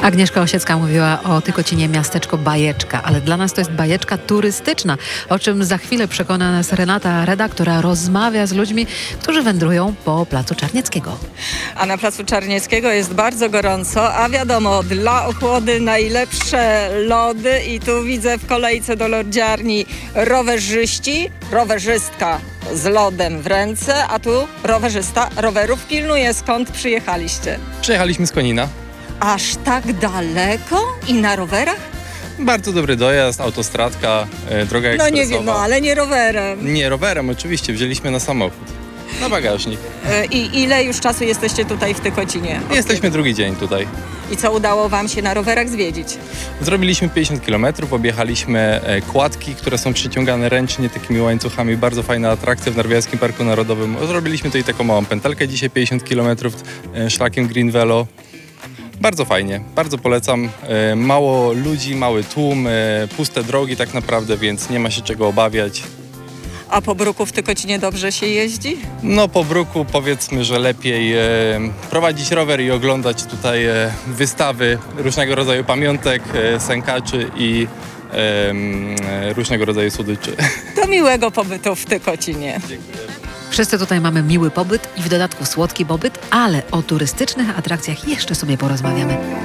Agnieszka Osiecka mówiła o Tykocinie miasteczko bajeczka, ale dla nas to jest bajeczka turystyczna, o czym za chwilę przekona nas Renata Reda, która rozmawia z ludźmi, którzy wędrują po Placu Czarnieckiego. A na Placu Czarnieckiego jest bardzo gorąco, a wiadomo, dla ochłody najlepsze lody i tu widzę w kolejce do lodziarni rowerzystka z lodem w ręce, a tu rowerzysta rowerów pilnuje. Skąd przyjechaliście? Przyjechaliśmy z Konina. Aż tak daleko i na rowerach? Bardzo dobry dojazd, autostradka, droga No ekspresowa. nie wiem, ale nie rowerem. Nie, rowerem oczywiście, wzięliśmy na samochód. Na bagażnik. I ile już czasu jesteście tutaj w Tykocinie? Jesteśmy drugi dzień tutaj. I co udało wam się na rowerach zwiedzić? Zrobiliśmy 50 km, objechaliśmy kładki, które są przyciągane ręcznie takimi łańcuchami. Bardzo fajna atrakcja w Narwiańskim Parku Narodowym. Zrobiliśmy tutaj taką małą pętelkę, dzisiaj 50 km szlakiem Green Velo. Bardzo fajnie, bardzo polecam. Mało ludzi, mały tłum, puste drogi tak naprawdę, więc nie ma się czego obawiać. A po bruku w Tykocinie dobrze się jeździ? No po bruku powiedzmy, że lepiej prowadzić rower i oglądać tutaj wystawy różnego rodzaju pamiątek, sękaczy i różnego rodzaju słodyczy. Do miłego pobytu w Tykocinie. Wszyscy tutaj mamy miły pobyt i w dodatku słodki pobyt, ale o turystycznych atrakcjach jeszcze sobie porozmawiamy.